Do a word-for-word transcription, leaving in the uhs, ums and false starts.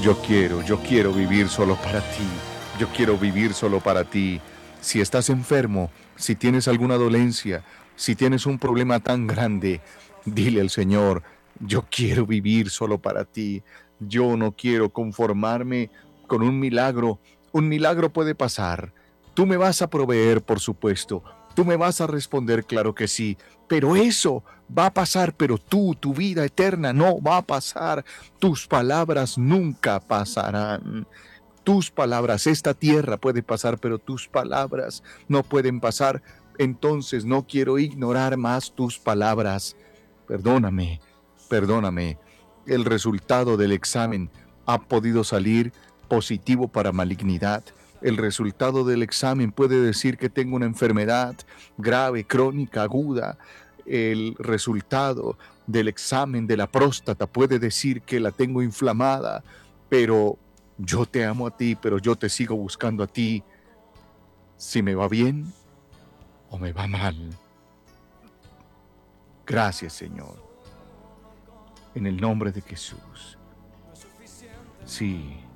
Yo quiero, yo quiero vivir solo para ti. Yo quiero vivir solo para ti. Si estás enfermo, si tienes alguna dolencia, si tienes un problema tan grande, dile al Señor, yo quiero vivir solo para ti. Yo no quiero conformarme con un milagro. Un milagro puede pasar. Tú me vas a proveer, por supuesto. Tú me vas a responder, claro que sí. Pero eso va a pasar, pero tú, tu vida eterna, no va a pasar. Tus palabras nunca pasarán. Tus palabras, esta tierra puede pasar, pero tus palabras no pueden pasar. Entonces no quiero ignorar más tus palabras. Perdóname, perdóname. El resultado del examen ha podido salir positivo para malignidad. El resultado del examen puede decir que tengo una enfermedad grave, crónica, aguda. El resultado del examen de la próstata puede decir que la tengo inflamada, pero yo te amo a ti, pero yo te sigo buscando a ti, si me va bien o me va mal. Gracias, Señor, en el nombre de Jesús. Sí.